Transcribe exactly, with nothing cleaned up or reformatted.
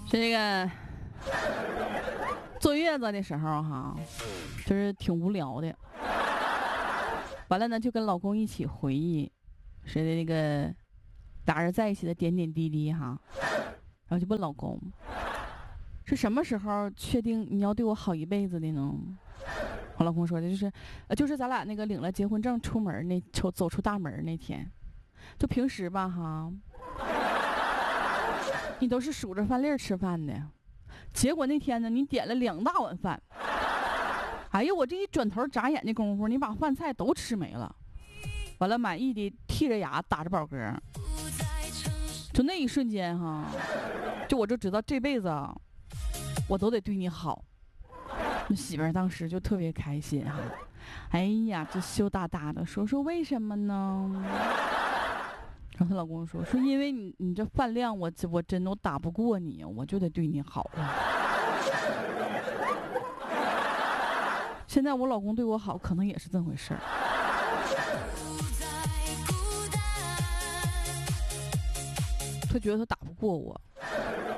这个坐月子的时候哈，就是挺无聊的。完了呢，就跟老公一起回忆，谁的那个俩人在一起的点点滴滴哈。然后就问老公，是什么时候确定你要对我好一辈子的呢？我老公说的就是，呃，就是咱俩那个领了结婚证出门那走走出大门那天，就平时吧哈，你都是数着饭粒儿吃饭的，结果那天呢，你点了两大碗饭，哎呦，我这一转头眨眼的功夫，你把饭菜都吃没了，完了满意的剔着牙打着饱嗝，就那一瞬间哈，就我就知道这辈子啊，我都得对你好。那媳妇儿当时就特别开心哈，哎呀，这羞答答的说说为什么呢？然后她老公说说因为你你这饭量我我真都打不过你，我就得对你好啊。现在我老公对我好，可能也是这回事儿。他觉得他打不过我，